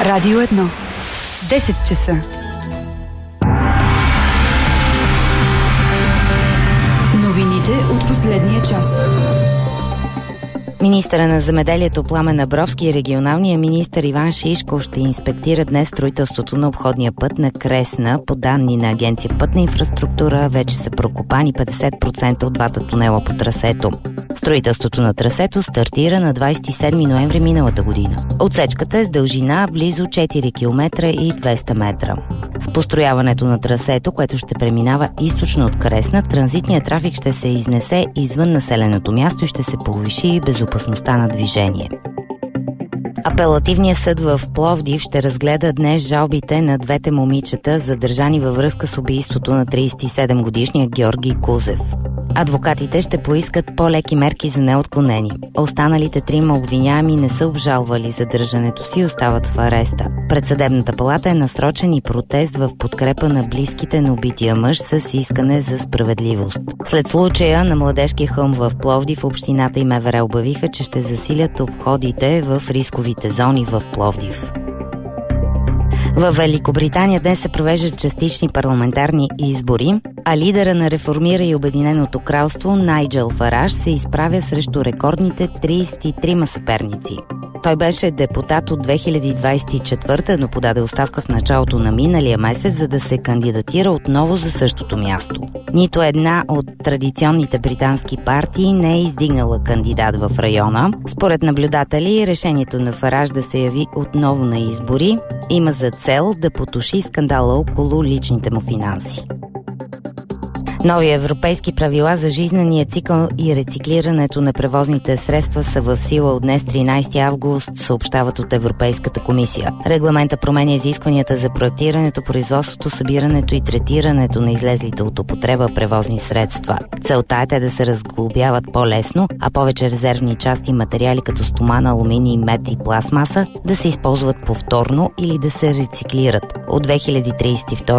Радио 1. 10 часа. Новините от последния час. Министъра на земеделието Пламен Абровски и регионалният министър Иван Шишков ще инспектират днес строителството на обходния път на Кресна. По данни на Агенция Пътна инфраструктура вече са прокопани 50% от двата тунела по трасето. Строителството на трасето стартира на 27 ноември миналата година. Отсечката е с дължина близо 4 км и 200 метра. С построяването на трасето, което ще преминава източно от Кресна, транзитният трафик ще се изнесе извън населеното място и ще се повиши безопасността на движение. Апелативният съд в Пловдив ще разгледа днес жалбите на двете момичета, задържани във връзка с убийството на 37-годишния Георги Кузев. Адвокатите ще поискат по-леки мерки за неотклонение. Останалите трима обвиняеми не са обжалвали задържането си и остават в ареста. Пред съдебната палата е насрочен и протест в подкрепа на близките на убития мъж с искане за справедливост. След случая на Младежкия хълм в Пловдив, общината и МВР обявиха, че ще засилят обходите в рисковите зони в Пловдив. В Великобритания днес се провеждат частични парламентарни избори, а лидера на Реформира и Обединеното кралство Найджел Фараж се изправя срещу рекордните 33 съперници. Той беше депутат от 2024, но подаде оставка в началото на миналия месец, за да се кандидатира отново за същото място. Нито една от традиционните британски партии не е издигнала кандидат в района. Според наблюдатели, решението на Фараж да се яви отново на избори има за цел да потуши скандала около личните му финанси. Нови европейски правила за жизнения цикъл и рециклирането на превозните средства са в сила от днес 13 август, съобщават от Европейската комисия. Регламента променя изискванията за проектирането, производството, събирането и третирането на излезлите от употреба превозни средства. Целта е те да се разглобяват по-лесно, а повече резервни части и материали като стомана, алуминий, мед и пластмаса да се използват повторно или да се рециклират. От 2032